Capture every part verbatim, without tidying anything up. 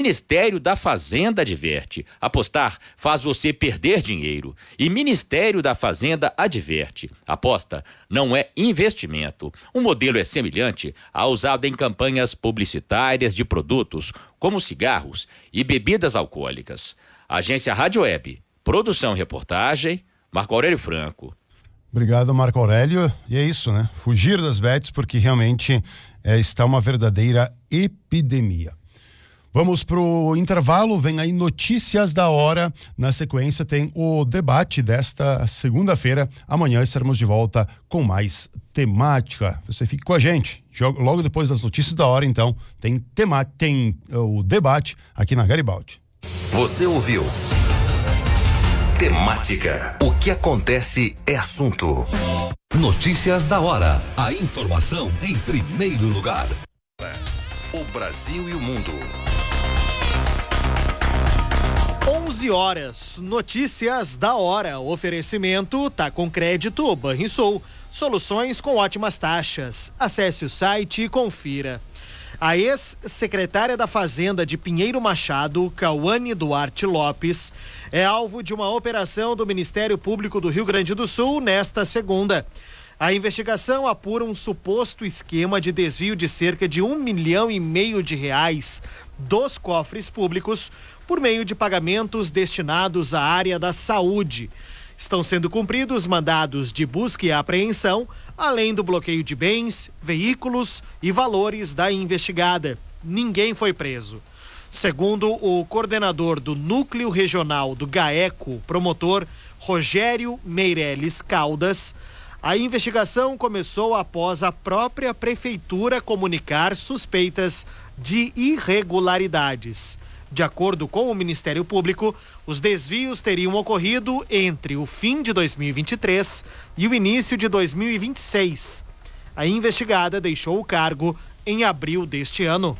Ministério da Fazenda adverte: apostar faz você perder dinheiro. E Ministério da Fazenda adverte: aposta não é investimento. O modelo é semelhante ao usado em campanhas publicitárias de produtos como cigarros e bebidas alcoólicas. Agência Rádio Web, produção e reportagem, Marco Aurélio Franco. Obrigado, Marco Aurélio. E é isso, né? Fugir das bets, porque realmente é, está uma verdadeira epidemia. Vamos pro intervalo, vem aí notícias da hora. Na sequência tem o debate desta segunda-feira. Amanhã estaremos de volta com mais temática. Você fique com a gente. Logo depois das notícias da hora, então, tem, tema, tem o debate aqui na Garibaldi. Você ouviu? Temática. O que acontece é assunto. Notícias da hora. A informação em primeiro lugar. O Brasil e o mundo. onze horas, notícias da hora. Oferecimento tá com crédito Banrisul. Soluções com ótimas taxas. Acesse o site e confira. A ex-secretária da Fazenda de Pinheiro Machado, Cauane Duarte Lopes, é alvo de uma operação do Ministério Público do Rio Grande do Sul nesta segunda. A investigação apura um suposto esquema de desvio de cerca de um milhão e meio de reais dos cofres públicos por meio de pagamentos destinados à área da saúde. Estão sendo cumpridos mandados de busca e apreensão, além do bloqueio de bens, veículos e valores da investigada. Ninguém foi preso. Segundo o coordenador do Núcleo Regional do GAECO, promotor Rogério Meireles Caldas, a investigação começou após a própria prefeitura comunicar suspeitas de irregularidades. De acordo com o Ministério Público, os desvios teriam ocorrido entre o fim de dois mil e vinte e três e o início de dois mil e vinte e seis. A investigada deixou o cargo em abril deste ano.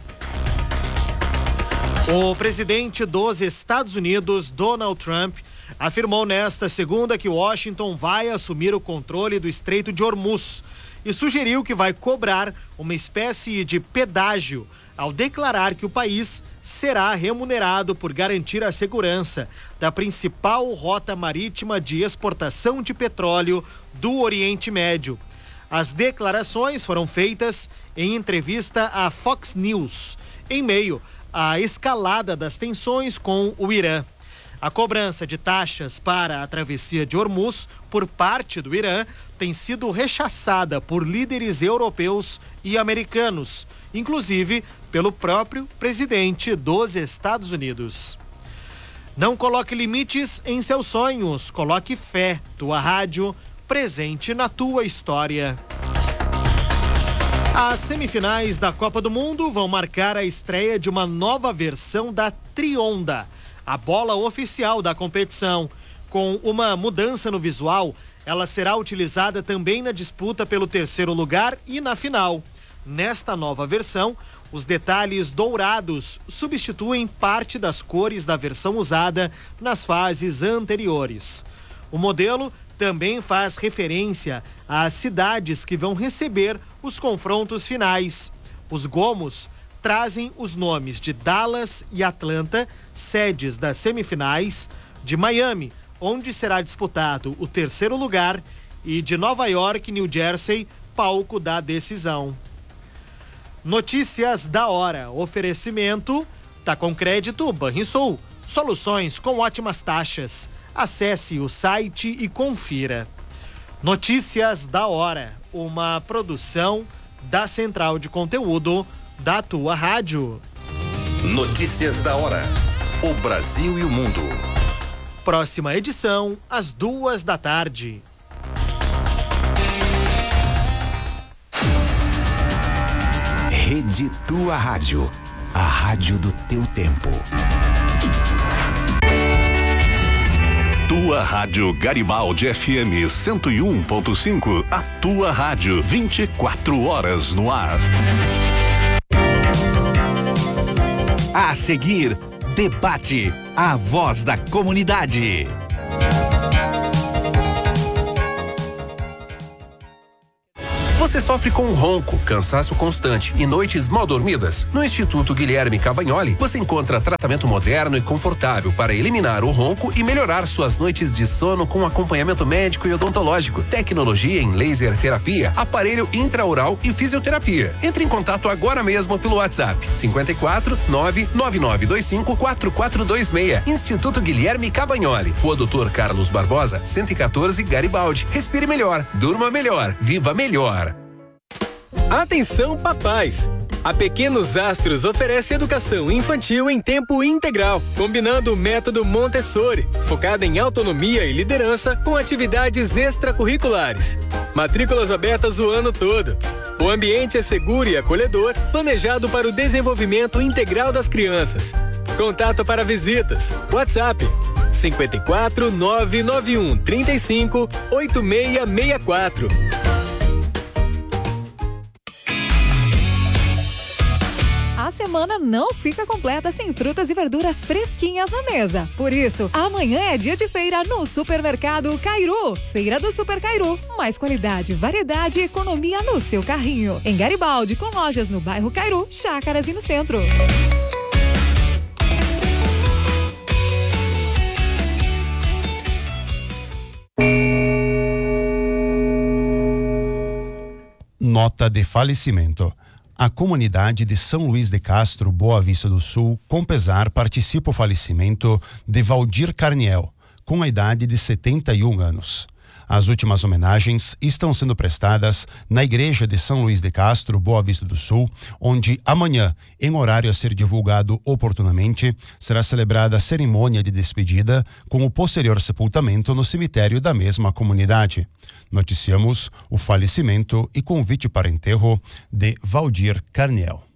O presidente dos Estados Unidos, Donald Trump, afirmou nesta segunda que Washington vai assumir o controle do Estreito de Hormuz e sugeriu que vai cobrar uma espécie de pedágio ao declarar que o país será remunerado por garantir a segurança da principal rota marítima de exportação de petróleo do Oriente Médio. As declarações foram feitas em entrevista à Fox News, em meio à escalada das tensões com o Irã. A cobrança de taxas para a travessia de Hormuz por parte do Irã tem sido rechaçada por líderes europeus e americanos, inclusive pelo próprio presidente dos Estados Unidos. Não coloque limites em seus sonhos, coloque fé. Tua rádio, presente na tua história. As semifinais da Copa do Mundo vão marcar a estreia de uma nova versão da Trionda, a bola oficial da competição. Com uma mudança no visual, ela será utilizada também na disputa pelo terceiro lugar e na final. Nesta nova versão, os detalhes dourados substituem parte das cores da versão usada nas fases anteriores. O modelo também faz referência às cidades que vão receber os confrontos finais. Os gomos trazem os nomes de Dallas e Atlanta, sedes das semifinais, de Miami, onde será disputado o terceiro lugar, e de Nova York e New Jersey, palco da decisão. Notícias da hora. Oferecimento tá com crédito Banrisul. Soluções com ótimas taxas. Acesse o site e confira. Notícias da hora. Uma produção da Central de Conteúdo da tua rádio. Notícias da hora. O Brasil e o mundo. Próxima edição, às duas da tarde. Rede Tua Rádio. A rádio do teu tempo. Tua Rádio Garibaldi F M cento e um ponto cinco. A tua rádio, vinte e quatro horas no ar. A seguir, debate, a voz da comunidade. Você sofre com ronco, cansaço constante e noites mal dormidas? No Instituto Guilherme Cavagnoli, você encontra tratamento moderno e confortável para eliminar o ronco e melhorar suas noites de sono com acompanhamento médico e odontológico, tecnologia em laser terapia, aparelho intraoral e fisioterapia. Entre em contato agora mesmo pelo WhatsApp cinco quatro nove nove nove dois cinco quatro quatro dois seis. Instituto Guilherme Cavagnoli, Rua doutor Carlos Barbosa, cento e quatorze, Garibaldi. Respire melhor, durma melhor, viva melhor. Atenção, papais! A Pequenos Astros oferece educação infantil em tempo integral, combinando o método Montessori, focada em autonomia e liderança com atividades extracurriculares. Matrículas abertas o ano todo. O ambiente é seguro e acolhedor, planejado para o desenvolvimento integral das crianças. Contato para visitas. WhatsApp cinco quatro nove nove um três cinco oito seis seis quatro. A semana não fica completa sem frutas e verduras fresquinhas na mesa. Por isso, amanhã é dia de feira no Supermercado Cairu. Feira do Super Cairu. Mais qualidade, variedade e economia no seu carrinho. Em Garibaldi, com lojas no bairro Cairu, Chácaras e no centro. Nota de falecimento. A comunidade de São Luís de Castro, Boa Vista do Sul, com pesar, participa o falecimento de Valdir Carniel, com a idade de setenta e um anos. As últimas homenagens estão sendo prestadas na Igreja de São Luís de Castro, Boa Vista do Sul, onde amanhã, em horário a ser divulgado oportunamente, será celebrada a cerimônia de despedida com o posterior sepultamento no cemitério da mesma comunidade. Noticiamos o falecimento e convite para enterro de Valdir Carniel.